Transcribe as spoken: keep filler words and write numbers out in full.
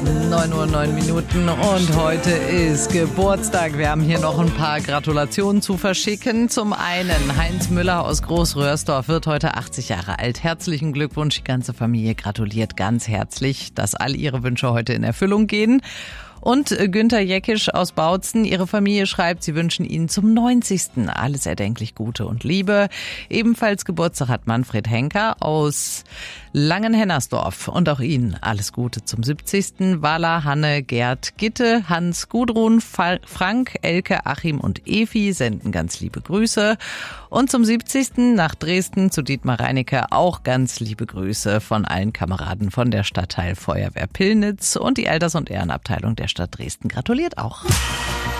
neun Uhr neun Minuten und heute ist Geburtstag. Wir haben hier noch ein paar Gratulationen zu verschicken. Zum einen Heinz Müller aus Großröhrsdorf wird heute achtzig Jahre alt. Herzlichen Glückwunsch, die ganze Familie gratuliert ganz herzlich, dass all ihre Wünsche heute in Erfüllung gehen. Und Günther Jeckisch aus Bautzen, ihre Familie schreibt, sie wünschen Ihnen zum neunzigsten alles erdenklich Gute und Liebe. Ebenfalls Geburtstag hat Manfred Henker aus Langenhennersdorf und auch Ihnen alles Gute zum siebzigsten Walla, Hanne, Gerd, Gitte, Hans, Gudrun, Frank, Elke, Achim und Evi senden ganz liebe Grüße. Und zum siebzigsten nach Dresden zu Dietmar Reinicke auch ganz liebe Grüße von allen Kameraden von der Stadtteilfeuerwehr Pillnitz und die Alters- und Ehrenabteilung der Stadt Dresden gratuliert auch.